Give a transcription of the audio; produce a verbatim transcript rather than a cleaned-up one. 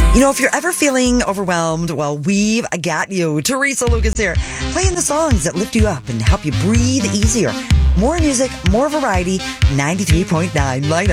You know, if you're ever feeling overwhelmed, well, we've got you. Teresa Lucas here, playing the songs that lift you up and help you breathe easier. More music, more variety, ninety-three point nine. Line